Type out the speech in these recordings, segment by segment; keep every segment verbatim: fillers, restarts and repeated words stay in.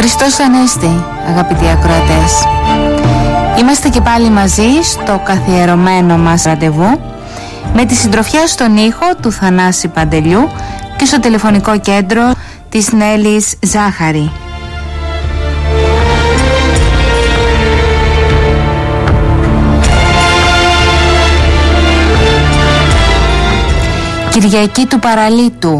Χριστός Ανέστη, αγαπητοί ακροατές. Είμαστε και πάλι μαζί στο καθιερωμένο μας ραντεβού με τη συντροφιά στον ήχο του Θανάση Παντελιού και στο τηλεφωνικό κέντρο της Νέλης Ζάχαρη. Κυριακή του Παραλίτου.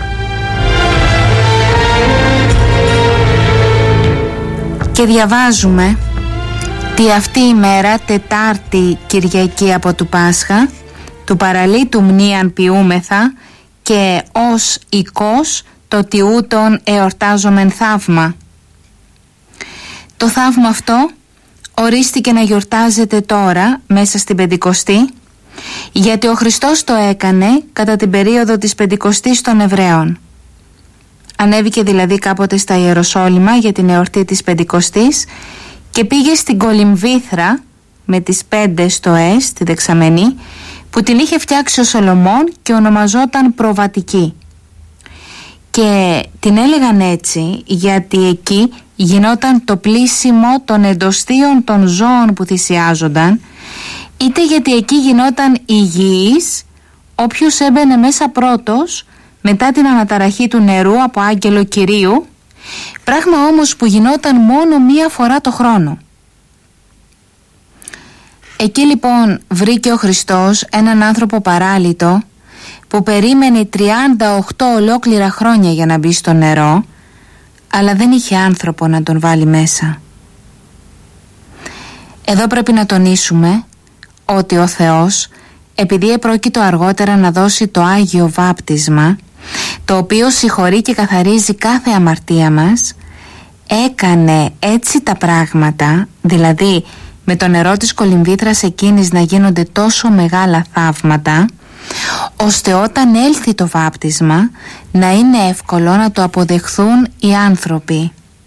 Και διαβάζουμε τη αυτή η μέρα, Τετάρτη Κυριακή από του Πάσχα, του Παραλίτου μνήαν ποιούμεθα και ως οικός το τιούτον εορτάζομεν θαύμα. Το θαύμα αυτό ορίστηκε να γιορτάζεται τώρα μέσα στην Πεντηκοστή, γιατί ο Χριστός το έκανε κατά την περίοδο της Πεντηκοστής των Εβραίων. Ανέβηκε δηλαδή κάποτε στα Ιεροσόλυμα για την εορτή της Πεντηκοστής και πήγε στην Κολυμβήθρα με τις πέντε στοές στη δεξαμενή, που την είχε φτιάξει ο Σολομών και ονομαζόταν Προβατική. Και την έλεγαν έτσι γιατί εκεί γινόταν το πλήσιμο των εντοστίων των ζώων που θυσιάζονταν, είτε γιατί εκεί γινόταν υγιής όποιος έμπαινε μέσα πρώτος μετά την αναταραχή του νερού από άγγελο Κυρίου, πράγμα όμως που γινόταν μόνο μία φορά το χρόνο. Εκεί λοιπόν βρήκε ο Χριστός έναν άνθρωπο παράλυτο που περίμενε τριάντα οκτώ ολόκληρα χρόνια για να μπει στο νερό, αλλά δεν είχε άνθρωπο να τον βάλει μέσα. Εδώ πρέπει να τονίσουμε ότι ο Θεός, επειδή επρόκειτο αργότερα να δώσει το Άγιο Βάπτισμα, το οποίο συγχωρεί και καθαρίζει κάθε αμαρτία μας, έκανε έτσι τα πράγματα, δηλαδή με το νερό της Κολυμβήθρας εκείνης να γίνονται τόσο μεγάλα θαύματα, ώστε όταν έλθει το βάπτισμα να είναι εύκολο να το αποδεχθούν οι άνθρωποι.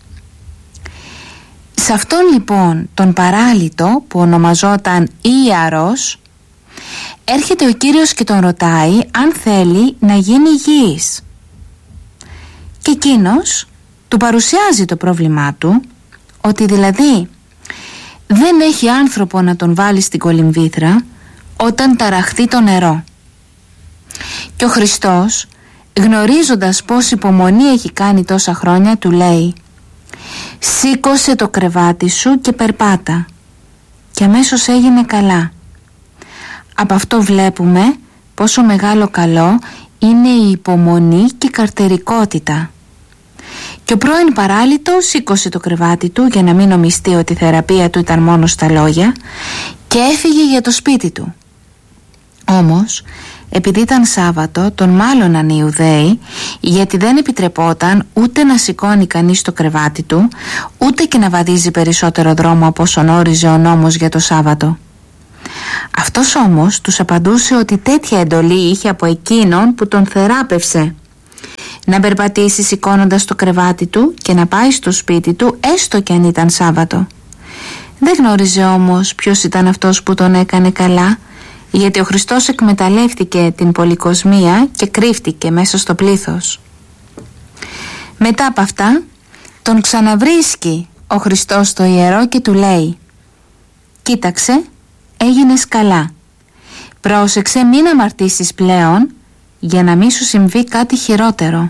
Σε αυτόν λοιπόν τον παράλυτο που ονομαζόταν Ιαρός, έρχεται ο Κύριος και τον ρωτάει αν θέλει να γίνει υγιής. Και εκείνος του παρουσιάζει το πρόβλημά του, ότι δηλαδή δεν έχει άνθρωπο να τον βάλει στην Κολυμβήθρα όταν ταραχθεί το νερό. Και ο Χριστός, γνωρίζοντας πως υπομονή έχει κάνει τόσα χρόνια, του λέει: σήκωσε το κρεβάτι σου και περπάτα. Και αμέσως έγινε καλά. Από αυτό βλέπουμε πόσο μεγάλο καλό είναι η υπομονή και η καρτερικότητα. Και ο πρώην παράλυτος σήκωσε το κρεβάτι του για να μην νομιστεί ότι η θεραπεία του ήταν μόνο στα λόγια και έφυγε για το σπίτι του. Όμως, επειδή ήταν Σάββατο, τον μάλωναν οι Ιουδαίοι, γιατί δεν επιτρεπόταν ούτε να σηκώνει κανείς το κρεβάτι του, ούτε και να βαδίζει περισσότερο δρόμο από όσον όριζε ο νόμος για το Σάββατο. Αυτός όμως τους απαντούσε ότι τέτοια εντολή είχε από εκείνον που τον θεράπευσε, να περπατήσει σηκώνοντας το κρεβάτι του και να πάει στο σπίτι του, έστω και αν ήταν Σάββατο. Δεν γνώριζε όμως ποιος ήταν αυτός που τον έκανε καλά, γιατί ο Χριστός εκμεταλλεύτηκε την πολυκοσμία και κρύφτηκε μέσα στο πλήθος. Μετά από αυτά τον ξαναβρίσκει ο Χριστός στο ιερό και του λέει: κοίταξε, έγινες καλά. Πρόσεξε μην αμαρτήσεις πλέον, για να μην σου συμβεί κάτι χειρότερο.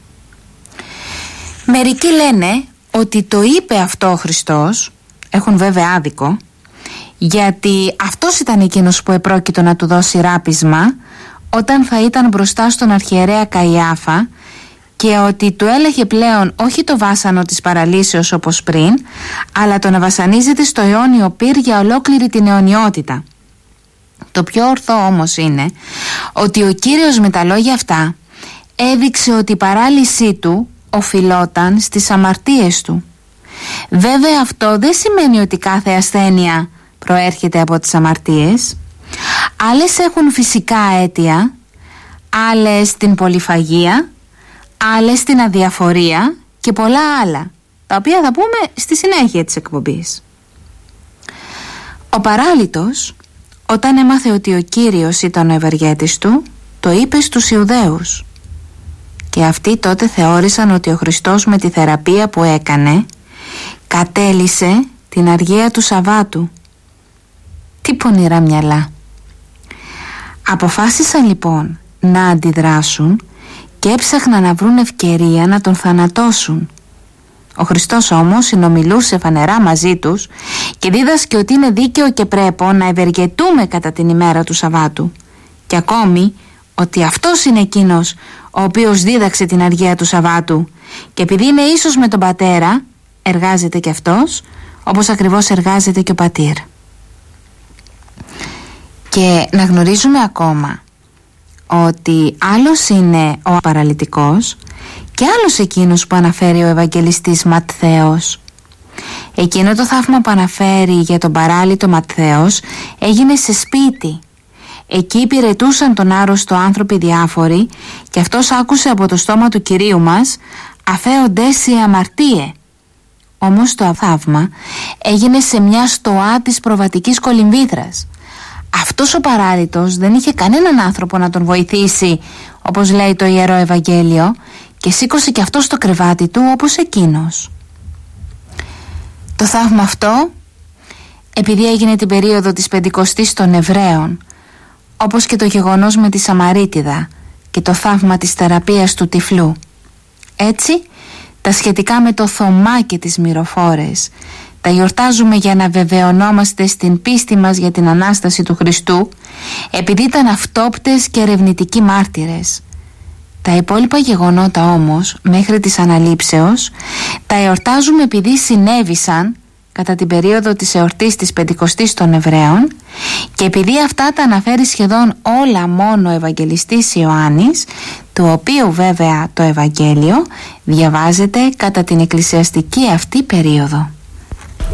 Μερικοί λένε ότι το είπε αυτό ο Χριστός, έχουν βέβαια άδικο, γιατί αυτός ήταν εκείνος που επρόκειτο να του δώσει ράπισμα όταν θα ήταν μπροστά στον αρχιερέα Καϊάφα, και ότι του έλεγε πλέον όχι το βάσανο της παραλύσεως όπως πριν, αλλά το να βασανίζεται στο αιώνιο πυρ για ολόκληρη την αιωνιότητα. Το πιο ορθό όμως είναι ότι ο Κύριος με τα λόγια αυτά έδειξε ότι η παράλυσή του οφειλόταν στις αμαρτίες του. Βέβαια αυτό δεν σημαίνει ότι κάθε ασθένεια προέρχεται από τις αμαρτίες. Άλλες έχουν φυσικά αίτια, άλλες την πολυφαγία, άλλες την αδιαφορία και πολλά άλλα, τα οποία θα πούμε στη συνέχεια της εκπομπής. Ο παράλυτος, όταν έμαθε ότι ο Κύριος ήταν ο ευεργέτης του, το είπε στους Ιουδαίους. Και αυτοί τότε θεώρησαν ότι ο Χριστός με τη θεραπεία που έκανε κατέλυσε την αργία του Σαββάτου. Τι πονηρά μυαλά. Αποφάσισαν λοιπόν να αντιδράσουν και έψαχναν να βρουν ευκαιρία να τον θανατώσουν. Ο Χριστός όμως συνομιλούσε φανερά μαζί τους και δίδασκε ότι είναι δίκαιο και πρέπο να ευεργετούμε κατά την ημέρα του Σαββάτου, και ακόμη ότι αυτός είναι εκείνος ο οποίος δίδαξε την αργία του Σαββάτου, και επειδή είναι ίσος με τον Πατέρα, εργάζεται και αυτός όπως ακριβώς εργάζεται και ο Πατήρ. Και να γνωρίζουμε ακόμα ότι άλλος είναι ο παραλυτικός και άλλος εκείνος που αναφέρει ο Ευαγγελιστής Ματθαίος. Εκείνο το θαύμα που αναφέρει για τον παράλυτο Ματθαίος έγινε σε σπίτι. Εκεί υπηρετούσαν τον άρρωστο άνθρωποι διάφοροι και αυτός άκουσε από το στόμα του Κυρίου μας «αφέοντες οι αμαρτίε». Όμως το θαύμα έγινε σε μια στοά της προβατικής κολυμβήθρας. Αυτός ο παράλυτος δεν είχε κανέναν άνθρωπο να τον βοηθήσει, όπως λέει το Ιερό Ευαγγέλιο, και σήκωσε και αυτό στο κρεβάτι του όπως εκείνος. Το θαύμα αυτό, επειδή έγινε την περίοδο της Πεντηκοστής των Εβραίων, όπως και το γεγονός με τη Σαμαρίτιδα και το θαύμα της θεραπείας του τυφλού. Έτσι, τα σχετικά με το Θωμά και τις μυροφόρες τα γιορτάζουμε για να βεβαιωνόμαστε στην πίστη μας για την Ανάσταση του Χριστού, επειδή ήταν αυτόπτες και ερευνητικοί μάρτυρες. Τα υπόλοιπα γεγονότα όμως, μέχρι της αναλήψεως, τα εορτάζουμε επειδή συνέβησαν κατά την περίοδο της εορτής της Πεντηκοστής των Εβραίων και επειδή αυτά τα αναφέρει σχεδόν όλα μόνο ο Ευαγγελιστής Ιωάννης, του οποίου βέβαια το Ευαγγέλιο διαβάζεται κατά την εκκλησιαστική αυτή περίοδο.